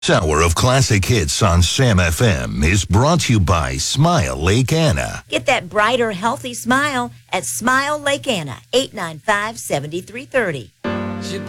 Hour of classic hits on Sam FM is brought to you by Smile Lake Anna. Get that brighter, healthy smile at Smile Lake Anna, 895-7330.